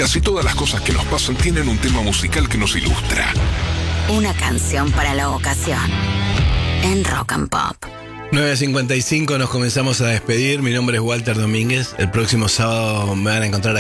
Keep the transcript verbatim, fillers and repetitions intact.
Casi todas las cosas que nos pasan tienen un tema musical que nos ilustra. Una canción para la ocasión. En Rock and Pop. nueve cincuenta y cinco nos comenzamos a despedir. Mi nombre es Walter Domínguez. El próximo sábado me van a encontrar